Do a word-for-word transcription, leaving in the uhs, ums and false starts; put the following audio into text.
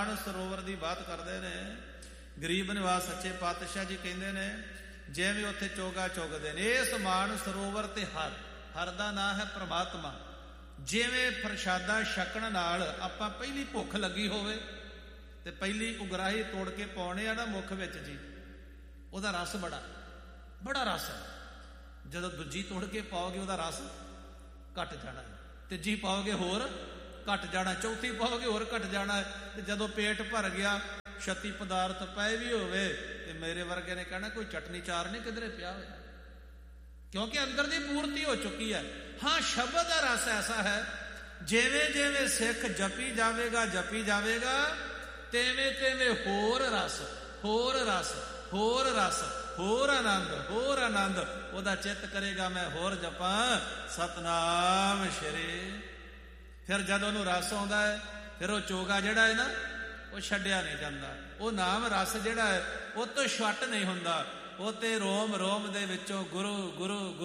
ਸਰੋਵਰ ਦੀ ਬਾਤ ਕਰਦੇ ਨੇ। ਗਰੀਬ ਨਿਵਾਸ ਸੱਚੇ ਪਾਤਸ਼ਾਹ ਜੀ ਕਹਿੰਦੇ ਨੇ ਜਿਵੇਂ ਉੱਥੇ ਚੋਗਾ ਚੁਗਦੇ ਨੇ, ਇਸ ਮਾਨ ਸਰੋਵਰ ਤੇ ਹਰ ਹਰ ਦਾ ਨਾਂ ਹੈ ਪ੍ਰਮਾਤਮਾ। ਜਿਵੇਂ ਪ੍ਰਸ਼ਾਦਾ ਛਕਣ ਨਾਲ ਆਪਾਂ ਪਹਿਲੀ ਭੁੱਖ ਲੱਗੀ ਹੋਵੇ ਤੇ ਪਹਿਲੀ ਉਗਰਾਹੀ ਤੋੜ ਕੇ ਪਾਉਣੇ ਆ ਨਾ ਮੁੱਖ ਵਿੱਚ ਜੀ, ਉਹਦਾ ਰਸ ਬੜਾ ਬੜਾ ਰਸ ਹੈ। ਜਦੋਂ ਦੂਜੀ ਤੋੜ ਕੇ ਪਾਓਗੇ ਉਹਦਾ ਰਸ ਘੱਟ ਜਾਣਾ, ਤੀਜੀ ਪਾਓਗੇ ਹੋਰ ਘੱਟ ਜਾਣਾ, ਚੌਥੀ ਪਾਓਗੇ ਹੋਰ ਘੱਟ ਜਾਣਾ। ਤੇ ਜਦੋਂ ਪੇਟ ਭਰ ਗਿਆ, ਛੱਤੀ ਪਦਾਰਥ ਪਏ ਵੀ ਹੋਵੇ ਤੇ ਮੇਰੇ ਵਰਗੇ ਨੇ ਕਹਿਣਾ ਕੋਈ ਚਟਨੀ ਚਾਰ ਨਹੀਂ ਕਿਧਰੇ ਪਿਆ ਹੋਇਆ, ਕਿਉਂਕਿ ਅੰਦਰ ਦੀ ਪੂਰਤੀ ਹੋ ਚੁੱਕੀ ਹੈ। ਹਾਂ, ਸ਼ਬਦ ਦਾ ਰਸ ਐਸਾ ਹੈ, ਜਿਵੇਂ ਜਿਵੇਂ ਸਿੱਖ ਜਪੀ ਜਾਵੇਗਾ ਜਪੀ ਜਾਵੇਗਾ ਤਿਵੇਂ ਤਿਵੇਂ ਹੋਰ ਰਸ ਹੋਰ ਰਸ ਹੋਰ ਰਸ ਹੋਰ ਆਨੰਦ ਹੋਰ ਆਨੰਦ ਉਹਦਾ ਚਿੱਤ ਕਰੇਗਾ ਮੈਂ ਹੋਰ ਜਪਾਂ ਸਤਨਾਮ ਸ਼੍ਰੀ। ਫਿਰ ਜਦ ਉਹਨੂੰ ਰਸ ਆਉਂਦਾ ਹੈ, ਫਿਰ ਉਹ ਚੋਗਾ ਜਿਹੜਾ ਹੈ ਨਾ ਉਹ ਛੱਡਿਆ ਨਹੀਂ ਜਾਂਦਾ। ਉਹ ਨਾਮ ਰਸ ਜਿਹੜਾ ਹੈ ਉਹ ਤੋਂ ਛੱਟ ਨਹੀਂ ਹੁੰਦਾ, ਉਹ ਤੇ ਰੋਮ ਰੋਮ ਦੇ ਵਿੱਚੋਂ ਗੁਰੂ ਗੁਰੂ